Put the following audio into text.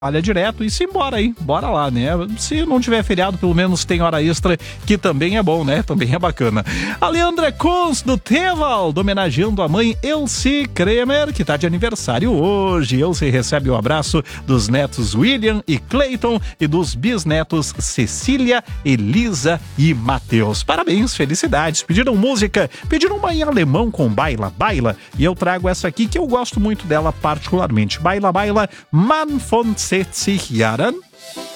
trabalha direto e se embora aí, bora lá, né? Se não tiver feriado, pelo menos tem hora extra, que também é bom, né? Também é bacana. A Leandra Kunz, do Tevald, homenageando a mãe Elsie Kremer, que tá de aniversário hoje. Elsie recebe o abraço dos netos William e Clayton e dos bisnetos Cecília, Elisa e Matheus. Parabéns, felicidades. Pediram música, pediram uma em alemão com Baila, Baila, e eu trago essa aqui que eu gosto muito dela particularmente. Baila, Baila, Mann von 60 Jahren.